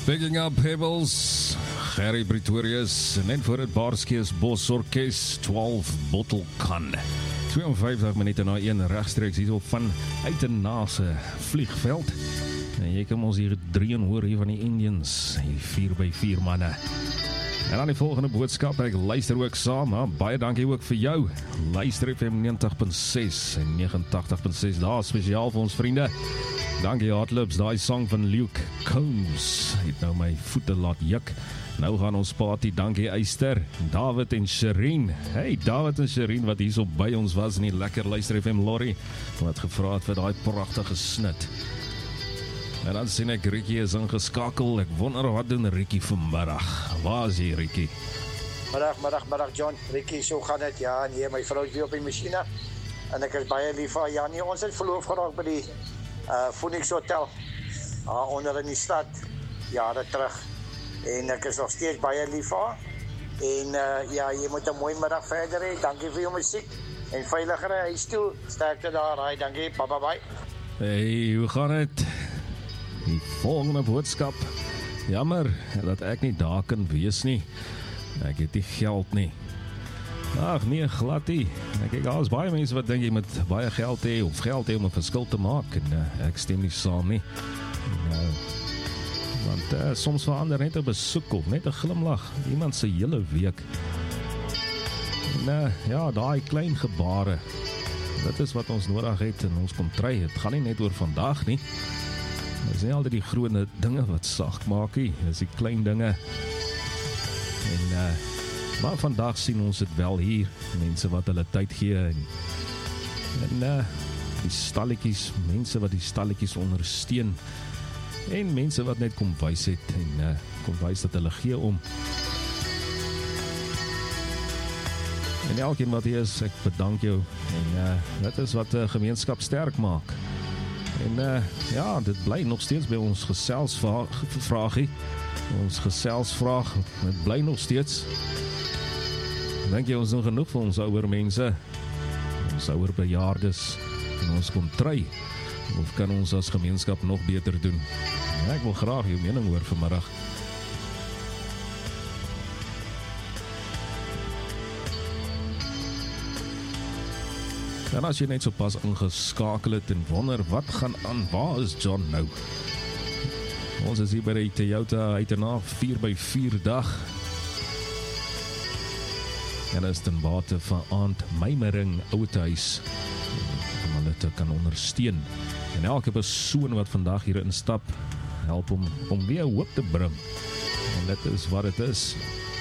Picking Up Pebbles, Gerry Pretorius, net voor het Baarskees Bosorkes, 12 Bottle Can. 52 minute na 1 rechtstreeks hierop van uit 'n nase vliegveld. En jy kan ons hier 3 hoor hier van die Indians, hier 4x4 manne. En dan die volgende boodskap, ek luister ook saam, maar baie dankie ook vir jou. Luister FM 90.6 en 89.6, daar spesiaal vir ons vriende. Dankie Hardlips, daai song van Luke Combs het nou my voete laat juk. Nou gaan ons party, dankie Eyster, David en Shireen. Hey David en Shireen wat hier so by ons was in die lekker Luister FM lorry, wat gevra het vir daai pragtige snit. En dan sien ek Rikkie is ingeskakel, ek wonder wat doen Rikkie vanmiddag. Waar is jy Rikkie? Middag John, Rikkie, so gaan het, ja, nee, my vrou is weer op die machine, en ek is baie lief van, ja nee, ons het verloof geraak by die Phoenix Hotel, onder in die stad, jare terug, en ek is nog steeds baie lief van, en ja, jy moet 'n mooi middag verder hê, dankie vir jou musiek, en veiligere huis toe, sterkte daar, hi, dankie, bye. Hey, hoe gaan het? Die volgende boodskap, jammer dat ek nie daar kan wees nie, ek het nie geld nie. Ag nee, glad nie. Ek daar is baie mense wat dink jy moet baie geld hê of geld hê om 'n verskil te maak en ek stem nie saam nie. Want soms verander net 'n besoek of net 'n glimlag iemand se hele week. En ja, daai klein gebare, dit is wat ons nodig het en ons kom kry. Dit gaan nie net oor vandag nie. Dit is nie altyd die groot dinge wat sag maak nie, dit is die klein dinge. En maar vandag sien ons dit wel hier, mense wat hulle tyd gee en die stalletjies, mense wat die stalletjies ondersteun en mense wat net kom wys het en kom wys dat hulle gee om. En elkeen wat hier is, ek bedank jou en dit is wat gemeenskap sterk maak. En ja, dit bly nog steeds by ons geselsvraagie. Ons geselsvraag, dit bly nog steeds. Dink jy ons doen genoeg vir ons ouer mense, ons ouer bejaardes, en ons kom try, of kan ons as gemeenskap nog beter doen? Ja, ek wil graag jou mening hoor vanmiddag. En as jy net so pas ingeskakel het en wonder, wat gaan aan, waar is John nou? Ons is hier by die Toyota Uitena 4x4 dag. En is ten bate van Aand Meimering Oudhuis om hulle te kan ondersteun. En elke persoon wat vandag hier instap, help om weer hoop te bring. En dit is wat het is.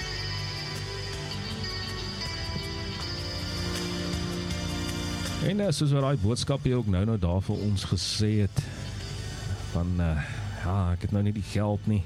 En soos wat die boodskap hier ook nou daar vir ons gesê het, van ja, ek het nou nie die geld nie.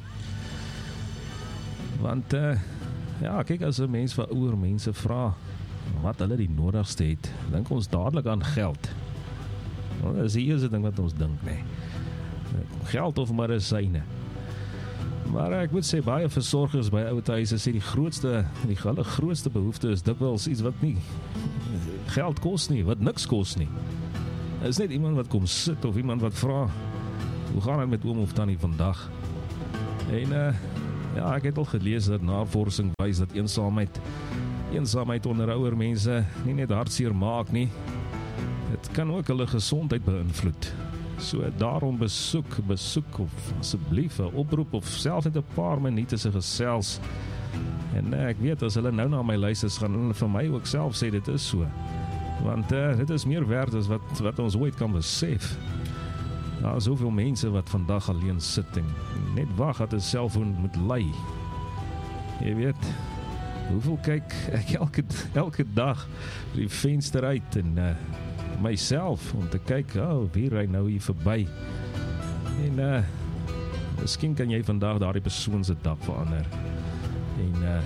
Want ja, kyk, as 'n mens van ouer mense vra wat hulle die nodigste het, dink ons dadelik aan geld. Nou, dat is die eerste ding wat ons dink, nee. Geld of medisyne. Maar ek moet sê, baie versorgers by ouerhuise sê die grootste behoefte is dikwels iets wat nie geld kos nie, wat niks kos nie. Het is net iemand wat kom sit of iemand wat vra, hoe gaan het met oom of tannie vandag? En ja, ek het al gelees dat navorsing wys dat eensaamheid onder ouer mense nie net hartseer maak nie, dit kan ook hulle gesondheid beïnvloed. So daarom besoek of asseblief 'n oproep of self net 'n paar minute se gesels. En ek weet as hulle nou na my luister, gaan hulle vir my ook self sê dit is so. Want dit is meer werd as wat ons ooit kan besef. Daar is soveel mense wat vandag alleen sit en net wag dat 'n selfoon moet lui. Jy weet, hoeveel kyk ek elke dag die venster uit en myself om te kyk, wie ry nou hier verby. En miskien kan jy vandag daardie persoon se dag verander. En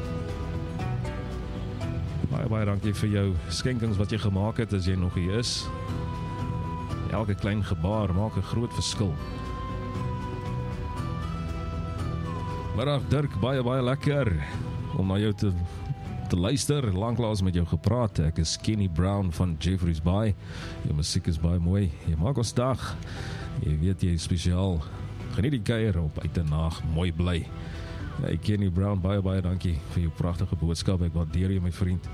baie dankie vir jou skenkings wat jy gemaak het as jy nog hier is. Elke klein gebaar maak 'n groot verskil. Middag Dirk, baie lekker om na jou te luister, lanklaas met jou gepraat. Ek is Kenny Brown van Jeffreys Bay. Jou musiek is baie mooi. Jy maak ons dag. Jy weet jy is spesiaal Geniet die kuier op uit 'n nag, mooi bly. Hey Kenny Brown, baie dankie vir jou pragtige boodskap. Ek waardeer jou my vriend.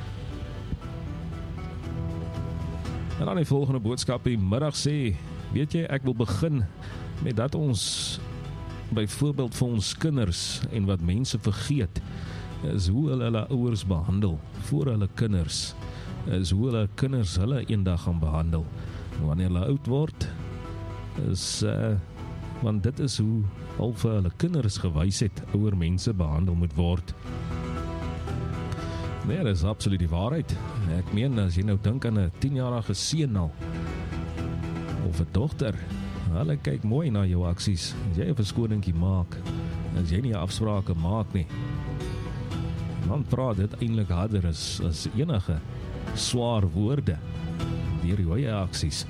En dan die volgende boodskap die middag sê, weet jy, ek wil begin met dat ons byvoorbeeld vir ons kinders en wat mense vergeet is hoe hulle ouers behandel voor hulle kinders, is hoe hulle kinders hulle eendag gaan behandel wanneer hulle oud word, is want dit is hoe al vir hulle kinders gewys het ouer mense behandel moet word. Nee, dit is absoluut die waarheid. Ek meen, as jy nou dink aan 'n 10-jarige seun al of 'n dogter, hulle kyk mooi na jou aksies. As jy 'n verskoningkie maak, as jy nie afsprake maak nie, dan praat dit eintlik harder as enige swaar woorde deur jou eie aksies.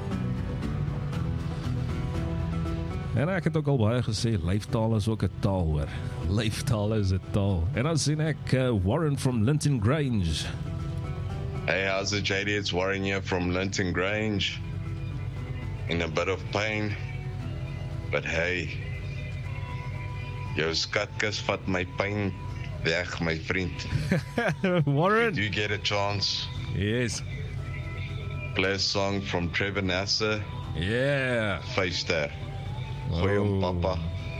En ek het ook al baie gesê, lyftaal is ook 'n taal, hoor. Lyftaal is 'n taal. En dan sien ek Warren from Linton Grange. Hey, how's it, JD? It's Warren here from Linton Grange. In a bit of pain. But hey, jou skatkus vat my pyn weg, my vriend. Warren. Do you get a chance? Yes. Play a song from Trevor Nasser. Yeah. 5 ster. Goeie hom, papa.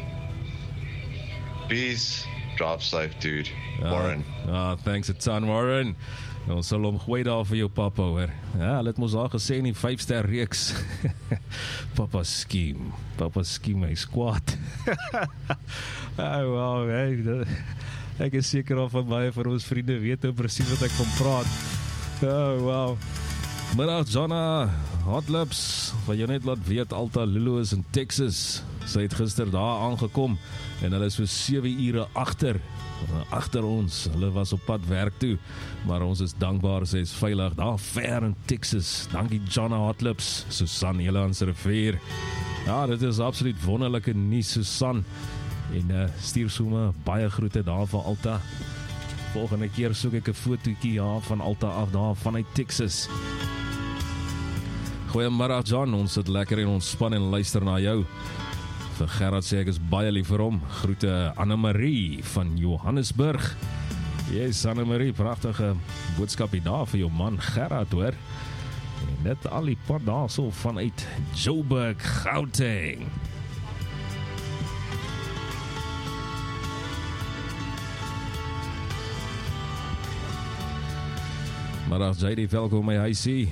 Peace. Drive safe, dude. Warren. Thanks a ton, Warren. Ons sal hom gooi daar vir jou papa, hoor. Ja, hulle het mos al gesê in die 5-ster reeks. Papa skiem. Papa skiem, hy's kwaad. Wow, hey, ek is seker al van baie van ons vriende weet hoe presies wat ek van praat. Wow. Middag, Jonna, Hot Lips, wat jy net laat weet, Alta Lulu is in Texas. Sy het gister daar aangekom, en hulle is so 7 ure agter ons. Hulle was op pad werk toe, maar ons is dankbaar, sy is veilig, daar ver in Texas. Dankie Jonna, Hot Lips, Susan, julle aan sy rivier. Ja, dit is absoluut wonderlike nuus, Susan. En stuur sommer baie groete daar van Alta. Volgende keer soek ek 'n fotootjie van Alta af daar vanuit Texas. Goeiemiddag John, ons sit lekker en ontspan en luister na jou. Vir Gerard sê ek is baie lief vir hom. Groete Anne-Marie van Johannesburg. Yes, Anne-Marie, pragtige boodskapie daar vir jou man Gerard, hoor. En net al die pad daar so vanuit Joburg, Gauteng. Middag JD, welkom my huisie.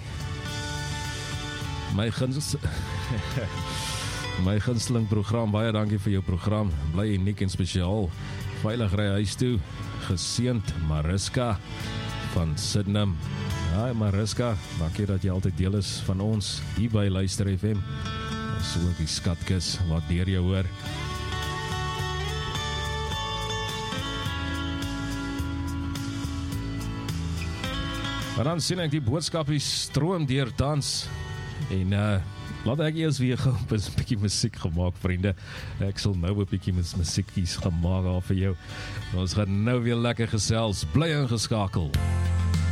My gunsteling program, baie dankie vir jou program. Bly uniek en spesiaal. Veilig ry huis toe. Geseënd Mariska van Sydenham. Ja, Mariska, dankie dat jy altyd deel is van ons hier by Luister FM. So die skatkis, wat deur jou hoor. Maar dan sien ek die boodskapie stroom deur tans. En laat ek eers weer gou 'n bietjie musiek gemaak, vriende. Ek sal nou 'n bietjie musiekies gemaak vir jou. Ons gaan nou weer lekker gesels. Bly ingeskakel.